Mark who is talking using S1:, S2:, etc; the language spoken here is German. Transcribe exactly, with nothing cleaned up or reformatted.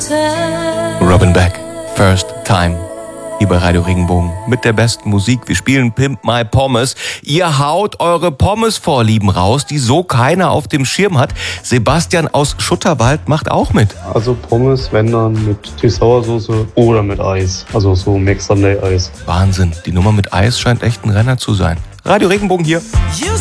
S1: Robin Beck, First Time. Hier bei Radio Regenbogen mit der besten Musik. Wir spielen Pimp My Pommes. Ihr haut eure Pommesvorlieben raus, die so keiner auf dem Schirm hat. Sebastian aus Schutterwald macht auch mit.
S2: Also Pommes, wenn dann mit Süß-Sauersoße oder mit Eis. Also so Mix Sunday Eis.
S1: Wahnsinn, die Nummer mit Eis scheint echt ein Renner zu sein. Radio Regenbogen hier.